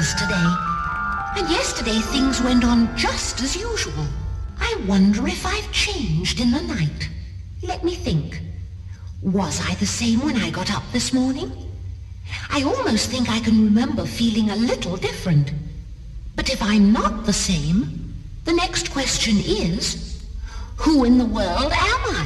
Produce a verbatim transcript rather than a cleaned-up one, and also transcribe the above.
as today. And yesterday things went on just as usual. I wonder if I've changed in the night. Let me think. Was I the same when I got up this morning? I almost think I can remember feeling a little different. But if I'm not the same, the next question is, who in the world am I?